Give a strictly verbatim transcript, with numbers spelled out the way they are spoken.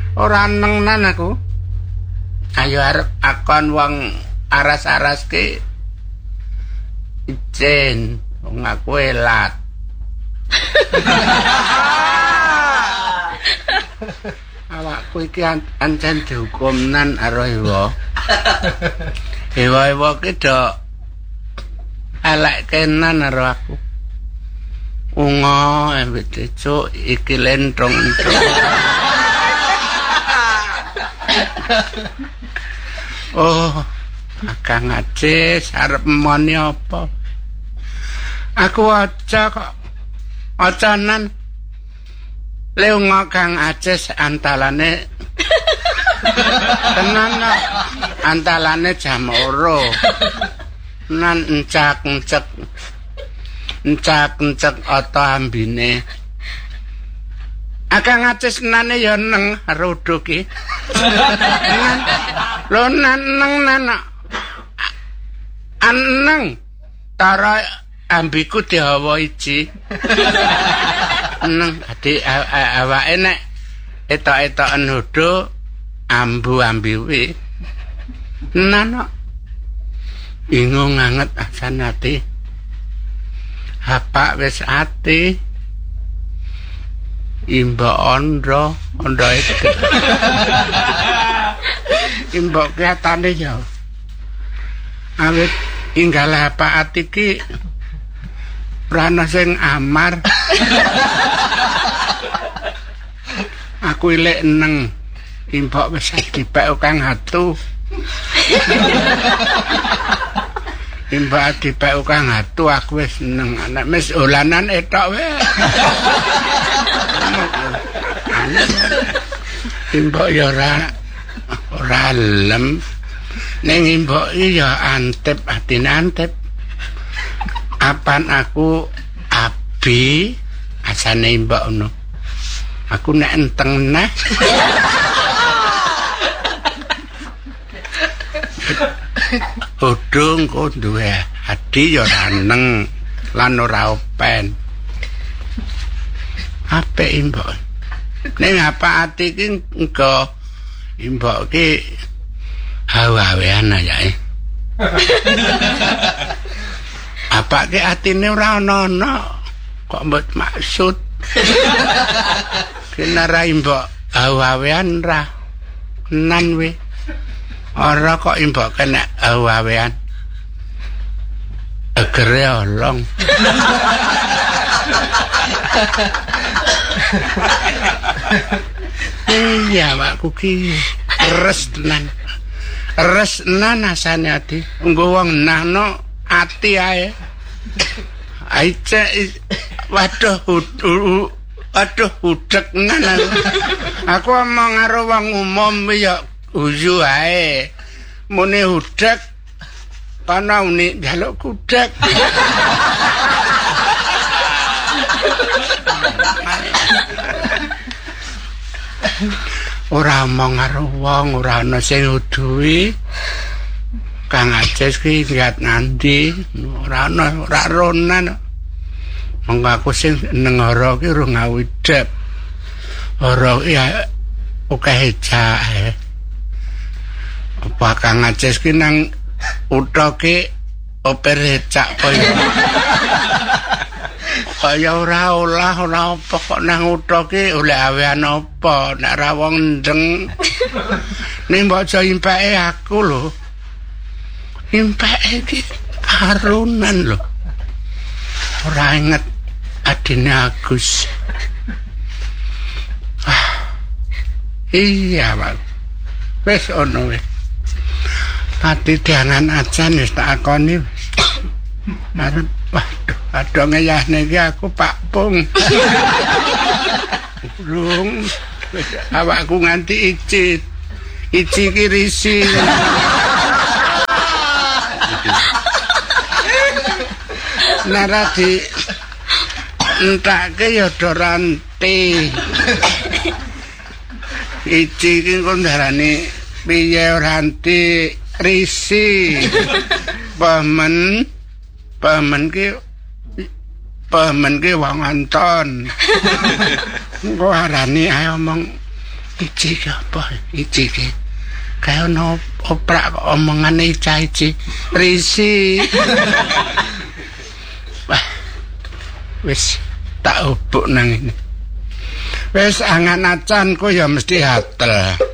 ora nengnan aku. Ayo arep akon wong aras-aras ki ijen wong aku elat. Awakku iki ancen dihukumnan karo Ewa. Ewa-ewa ki do elek kenan karo aku. Unga embete cuk iki lentrong. Oh, Kang Acis arep moni apa? Aku aja kok ocanan leunga Kang Acis antalane tenan antalane jam loro nan encak-encek encak-encek oto ambine Akang Acis nane ya neng rodo ki lho nan neng nana aneng tara ambiku dihawa iji neng adi awake nek etok-etokan hodo ambu ambiwi nana bingung banget asan ati apa wis ati imba ondro ondo itu imba kelihatane ya awit inggal apa ati ki prana sing amar aku ilek neng imba wis dipek Kang Hatu imba dipek Kang Hatu aku wis neng nek wis dolanan etok wae Imbok ya ora ora lem ning imbok ya antep atine antep apan aku abi asane imbok ngono aku nek enteng neh bodong kok duwe adi ya ora neng lan ora open apik imbok ning apa ati ki engko imbok ki hawa-hawean ae apa ki atine ora ana kok mbok maksud kinara imbok hawa-hawean ra nan we ora kok imbok kena hawa-hawean egere olong iya makku ki resnan resnan asane ati nggo wong nahno ati ae aice waduh waduh udek nan aku omong karo wong umum ya uyu ae mune udek kana uni njaluk kudek ora omong karo wong ora ana sing uduhi Kang Acis ki ngiat nandi ora ana ora ronan monggo aku sing nengara ki ora ngawidep ora ya akeh jae apa Kang Acis ki nang utha ki operecak kaya kaya ora olah ora apa kok nang utha ki oleh awean apa nek ra wong ndeng ning mbok aja impeke aku lho impeke ki karunan lho ora inget adine Agus ah, iya Pak wis ono wis tadi diangan ajan wis tak akoni arep waduh aduh ngeyahne iki aku Pak Pung burung awakku nganti icit ici ki risi nara di entake ya do ranti ici ki kok ndarani piye ranti risi pamen pamen ki pamen ki wong Anton kok arani ae omong Ici ki apa? Ici ki. Kayak ono oprak kok omongane Ica Ici. Risi. Wah. Wis tak ubuk nang ini. Wis angan acanku ya mesti hatel.